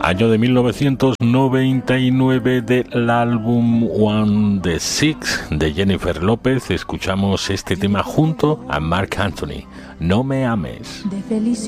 Año de 1999 del álbum One the Six de Jennifer López. Escuchamos este tema junto a Marc Anthony, No me ames.